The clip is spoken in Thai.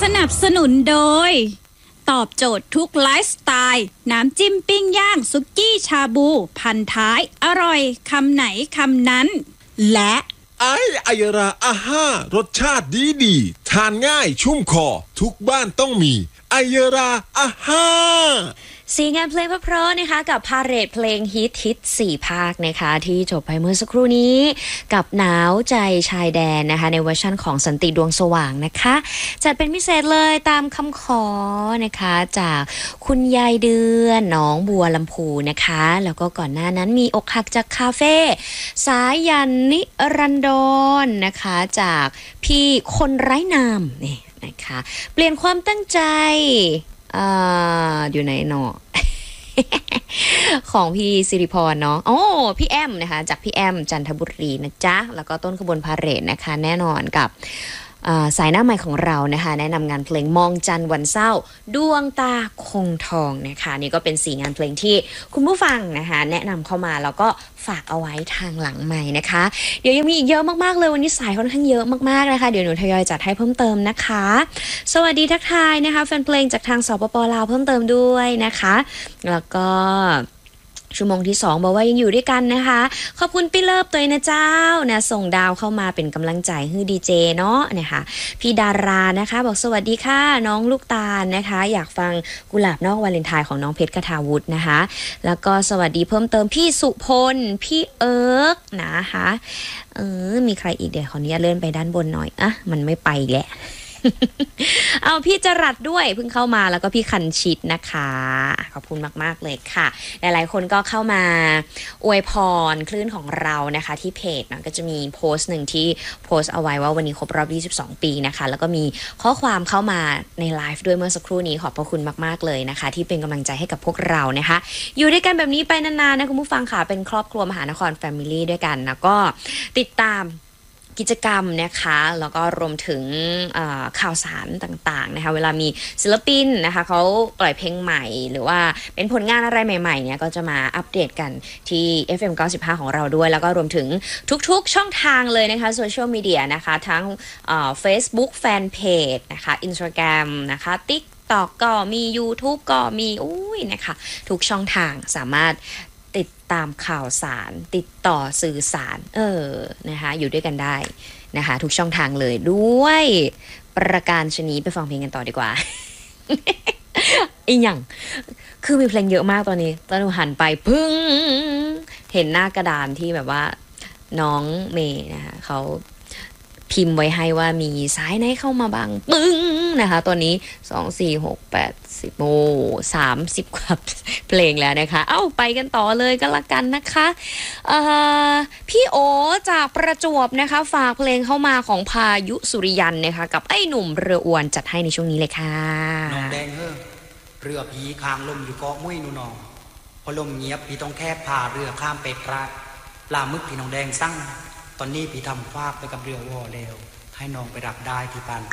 นับสนุนโดยตอบโจทย์ทุกไลฟ์สไตล์น้ำจิ้มปิ้งย่างสุกี้ชาบูพันท้ายอร่อยคำไหนคำนั้นและไอยราอาห้ารสชาติดีทานง่ายชุ่มคอทุกบ้านต้องมีไอยราอาห้าสีงานเพลงเพราะๆนะคะกับพาเหรดเพลงฮิต4ภาคนะคะที่จบไปเมื่อสักครู่นี้กับหนาวใจชายแดนนะคะในเวอร์ชั่นของสันติดวงสว่างนะคะจัดเป็นพิเศษเลยตามคำขอนะคะจากคุณยายเดือนน้องบัวลำพูนะคะแล้วก็ก่อนหน้านั้นมีอกหักจากคาเฟ่สายันนิรันดรนะคะจากพี่คนไร้นามนี่นะคะเปลี่ยนความตั้งใจอยู่ไหนเนาะ ของพี่สิริพรเนาะโอ้พี่แอมนะคะจากพี่แอมจันทบุรีนะจ๊ะแล้วก็ต้นขบวนพาเหรดนะคะแน่นอนกับสายหน้าใหม่ของเรานะคะแนะนำงานเพลงมองจันทร์วันเศร้าดวงตาคงทองนะคะนี่ก็เป็น4งานเพลงที่คุณผู้ฟังนะคะแนะนำเข้ามาแล้วก็ฝากเอาไว้ทางหลังใหม่นะคะเดี๋ยวยังมีอีกเยอะมากๆเลยวันนี้สายค่อนข้างเยอะมากๆนะคะเดี๋ยวหนูทยอยจัดให้เพิ่มเติมนะคะสวัสดีทักทายนะคะแฟนเพลงจากทางสปป.ลาวเพิ่มเติมด้วยนะคะแล้วก็ชั่วโมงที่2บอกว่ายังอยู่ด้วยกันนะคะขอบคุณพี่เลิฟตัวนะเจ้านะส่งดาวเข้ามาเป็นกำลังใจให้ดีเจเนาะนะคะพี่ดารานะคะบอกสวัสดีค่ะน้องลูกตาลนะคะอยากฟังกุหลาบนอกวาเลนไทน์ของน้องเพชรกทาวุฒินะคะแล้วก็สวัสดีเพิ่มเติมพี่สุพลพี่เอิร์กนะคะมีใครอีกเดี๋ยวขออนุญาตเลื่อนไปด้านบนหน่อยมันไม่ไปแหละเอาพี่จรัสด้วยเพิ่งเข้ามาแล้วก็พี่คันชิดนะคะขอบคุณมากๆเลยค่ะหลายๆคนก็เข้ามาอวยพรคลื่นของเรานะคะที่เพจนะก็จะมีโพสต์หนึ่งที่โพสต์เอาไว้ว่าวันนี้ครบรอบ22ปีนะคะแล้วก็มีข้อความเข้ามาในไลฟ์ด้วยเมื่อสักครู่นี้ขอบพระคุณมากๆเลยนะคะที่เป็นกำลังใจให้กับพวกเรานะคะอยู่ด้วยกันแบบนี้ไปนานๆนะคุณผู้ฟังค่ะเป็นครอบครัวมหานครแฟมิลี่ด้วยกันนะก็ติดตามกิจกรรมนะคะแล้วก็รวมถึงข่าวสารต่างๆนะคะเวลามีศิลปินนะคะเขาปล่อยเพลงใหม่หรือว่าเป็นผลงานอะไรใหม่ๆเนี่ยก็จะมาอัปเดตกันที่ FM 95ของเราด้วยแล้วก็รวมถึงทุกๆช่องทางเลยนะคะโซเชียลมีเดียนะคะทั้งFacebook Fanpage นะคะ Instagram นะคะ TikTok ก็มี YouTube ก็มีนะคะทุกช่องทางสามารถติดตามข่าวสารติดต่อสื่อสารนะคะอยู่ด้วยกันได้นะคะทุกช่องทางเลยด้วยประการชนีไปฟังเพลงกันต่อดีกว่า อีกอย่างคือมีเพลงเยอะมากตอนนี้ตอนหนูหันไปพึ่งเห็นหน้ากระดานที่แบบว่าน้องเมย์นะคะเขาพิมพ์ไว้ให้ว่ามีสายไหนเข้ามาบ้างปึ้งนะคะตอนนี้2 4 6 8 10 30กว่าเพลงแล้วนะคะไปกันต่อเลยก็แล้วกันนะคะพี่โอจากประจวบนะคะฝากเพลงเข้ามาของพายุสุริยันนะคะกับไอ้หนุ่มเรืออวนจัดให้ในช่วงนี้เลยค่ะน้องแดงเรือผีคางลมอยู่เกาะมุ้ยนูนองพอลมเงียบพี่ต้องแค่พาเรือข้ามไปพระปลามึกพี่น้องแดงสั่งตอนนี้พี่ทำฟากไปกับเรือวอแล้วให้น้องไปรับได้ที่ปานโร